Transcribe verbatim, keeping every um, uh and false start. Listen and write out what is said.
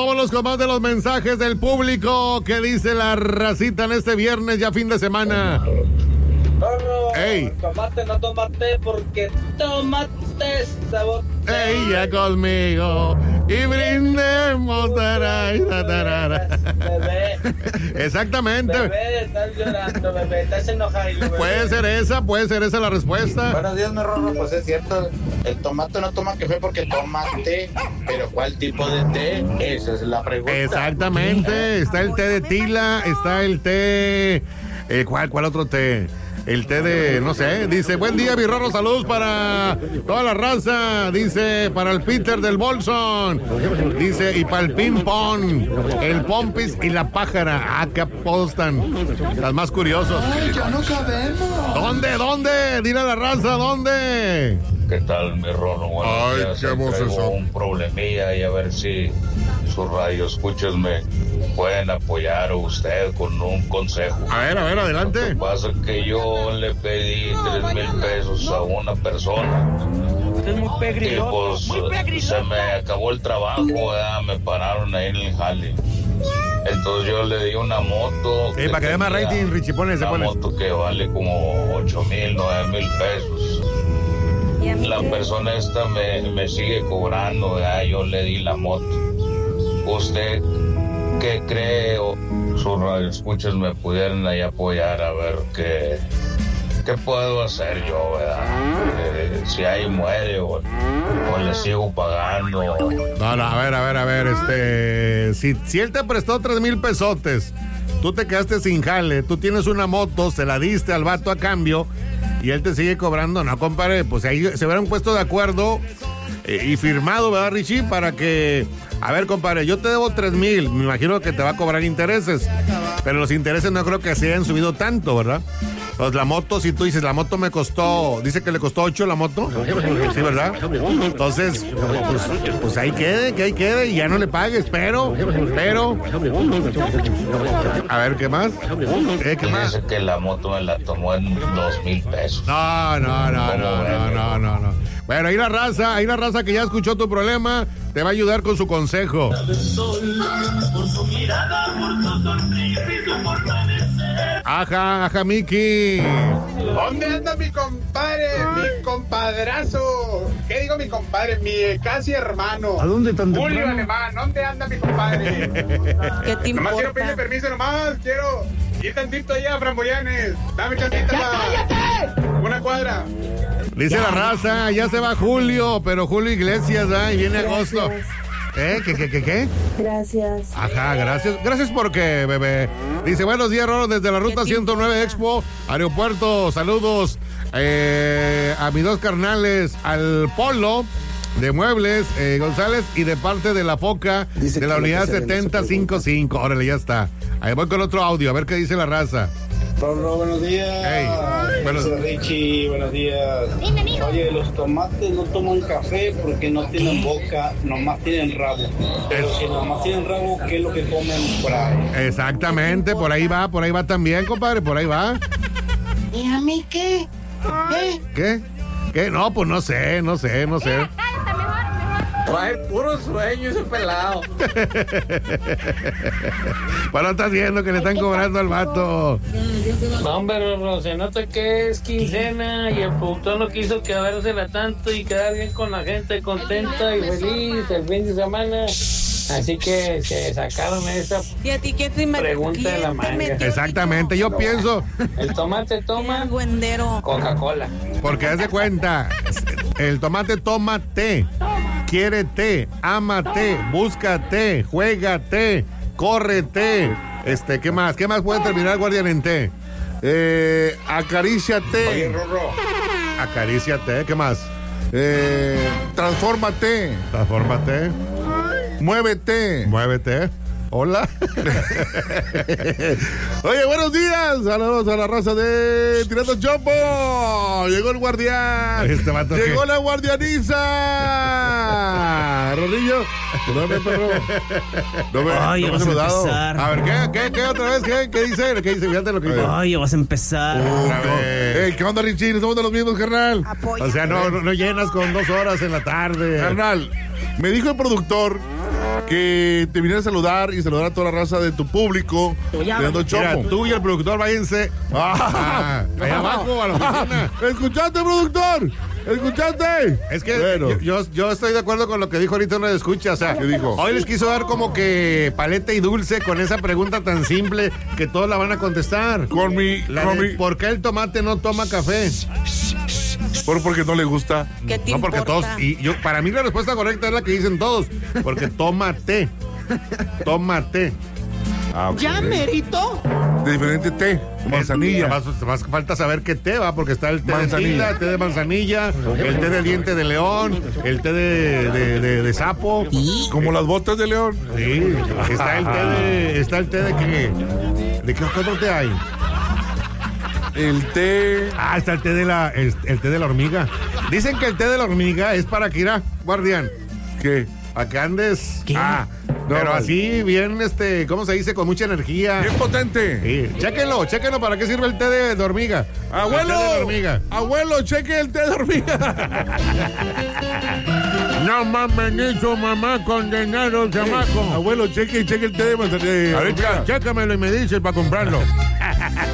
vámonos con más de los mensajes del público. ¿Qué dice la racita en este viernes, ya fin de semana? Rorro, ey. Tomate, no tomate, porque tomate sabor. Ella conmigo y brindemos. Taray, tarara. Bebé. Exactamente. Bebé, estás llorando, bebé, estás enojado. Bebé. Puede ser esa, puede ser esa la respuesta. Buenos días, mi Rorro, pues es cierto, el tomate no toma café porque toma té, pero ¿cuál tipo de té? Esa es la pregunta. Exactamente, está el té de tila, está el té, eh, ¿cuál, cuál otro té? El té de, no sé, dice, buen día, mi Rorro, saludos para toda la raza, dice, para el Peter del Bolson, dice, y para el Ping Pong, el Pompis y la Pájara. Ah, qué apodos tan, tan más curiosos. Ay, ya no sabemos. ¿Dónde, dónde? Dile a la raza, ¿dónde? ¿Qué tal, mi Rorro? Buenos Ay, días. qué voz Traigo eso. un problemilla y a ver si sus radioescuchas me pueden apoyar a usted con un consejo. A ver, a ver, adelante. Lo que pasa es que yo le pedí tres mil pesos a una persona. Usted es muy Y pegriloso. pues se me acabó el trabajo, ¿verdad? Me pararon ahí en el jale. Entonces yo le di una moto. Sí, para que dé más tenía rating, Richie, pone, se Una pone. moto que vale como ocho mil, nueve mil pesos. La persona esta me, me sigue cobrando, ¿verdad? Yo le di la moto. ¿Usted qué cree o sus radioescuchas me pudieran ahí apoyar a ver qué, qué puedo hacer yo, ¿verdad? Eh, si ahí muere o, o le sigo pagando. No, no, a ver, a ver, a ver, este, si, si él te prestó tres mil pesotes, tú te quedaste sin jale, tú tienes una moto, se la diste al vato a cambio y él te sigue cobrando, no, compadre, pues ahí se hubieran puesto de acuerdo eh, y firmado, ¿verdad, Richie? Para que, a ver, compadre, yo te debo tres mil, me imagino que te va a cobrar intereses, pero los intereses no creo que se hayan subido tanto, ¿verdad? Pues la moto, si tú dices, la moto me costó, dice que le costó ocho la moto, sí, ¿verdad? Entonces, pues, pues ahí quede, que ahí quede y ya no le pagues, pero, pero, a ver, ¿qué más? ¿Eh, ¿Qué más? Dice que la moto me la tomó en dos mil pesos. No, no, no, no, no, no, no, no. Bueno, ahí la raza, ahí la raza que ya escuchó tu problema, te va a ayudar con su consejo. Ajá, ajá, Miki. ¿Dónde anda mi compadre? Mi compadrazo. ¿Qué digo mi compadre? Mi casi hermano. ¿A dónde tan Julio temprano? Alemán, ¿dónde anda mi compadre? ¿Qué te Nomás quiero importa? pedirle permiso, nomás quiero ir tantito allá, Framboyanes. Dame tantito la... Una cuadra. Dice la raza, ya se va Julio, pero Julio Iglesias, ¿ah? Y viene agosto. ¿Eh? ¿Qué, qué, qué, qué? Gracias. Ajá, gracias. Gracias porque, bebé. Dice, buenos días, Roro, desde la ruta ciento nueve Expo, aeropuerto. Saludos eh, a mis dos carnales, al Polo de Muebles, eh, González, y de parte de la Foca, Dice de la que unidad lo que se ve no se setenta cincuenta y cinco. Órale, ya está. Ahí voy con otro audio, a ver qué dice la raza. Rorro, buenos días. Hey, buenos- Soy Richie, buenos días. Oye, los tomates no toman café porque no tienen boca, nomás tienen rabo. Pero si nomás tienen rabo, ¿qué es lo que comen por ahí? Exactamente, por ahí va, por ahí va también, compadre, por ahí va. ¿Y a mí qué? ¿Eh? ¿Qué? ¿Qué? No, pues no sé, no sé, no sé. Trae puro sueño ese pelado. Bueno, estás viendo que le están cobrando al vato. No, hombre, Rorro, se nota que es quincena y el productor no quiso quedársela tanto y quedar bien con la gente contenta y feliz el fin de semana. Así que se sacaron esa ¿Y a ti qué te met- pregunta de la quién te manga. metió? Exactamente, yo pienso, El tomate toma Argüendero. Coca-Cola. porque haz de cuenta, el tomate toma té, quiere té, ámate, búscate, juégate, córrete. Este, ¿qué más? ¿Qué más puede terminar, guardián, en té? Eh, acaríciate. Oye, Rorro, Acaríciate, ¿qué más? Eh, transfórmate, Transfórmate, muévete. muévete. Hola. Oye, buenos días. Saludos a la raza de Tirando Chopo. Llegó el guardián. Este vato Llegó que- la guardianiza. Rodillo, no me perro. No me, Ay, no ya me vas a saludado. empezar. A ver, ¿qué, qué, qué otra vez? ¿Qué, qué dice? ¿Qué dice? Fíjate lo que dice. Ay, ya vas a empezar. Otra vez. Ey, ¿qué onda, Richie? Somos de los mismos, carnal. Apoya. O sea, no, no, no llenas con dos horas en la tarde. Carnal, me dijo el productor que te viniera a saludar y saludar a toda la raza de tu público. Leandro Chopo. Mira, tú y el productor váyanse ah, allá abajo a la oficina. ¿Escuchaste, productor? ¿Escuchaste? Es que bueno. yo, yo, yo estoy de acuerdo con lo que dijo ahorita, no le escucha. O sea, ¿qué dijo? Hoy les quiso dar como que paleta y dulce con esa pregunta tan simple que todos la van a contestar. Con mi... La con de, mi... ¿por qué el tomate no toma café? Por porque no le gusta. ¿Qué te No, porque importa? todos... Y yo, para mí la respuesta correcta es la que dicen todos. Porque toma té. Toma té. Ah, okay. ¿Ya merito? De diferente té, manzanilla. Más, más falta saber qué té va, porque está el té Manzanilla. de tila, el té de manzanilla, el té de diente de león, el té de, de, de, de sapo. Como las botas de león. Sí, está el té de, está el té de qué, de qué otro té hay. El té. Ah, está el té de la, el, el té de la hormiga. Dicen que el té de la hormiga es para que irá, guardián. ¿Qué? A que andes. ¿Qué? Ah, No, pero vale. así bien, este, ¿cómo se dice? Con mucha energía. Bien potente. Sí, chéquenlo, chéquenlo, ¿para qué sirve el té de, de hormiga? Abuelo. El té de la hormiga. Abuelo, cheque el té de hormiga. No mames, nicho, mamá, condenado, chamaco. Abuelo, cheque, cheque el té de manzanilla. Ahorita, chécamelo y me dices para comprarlo.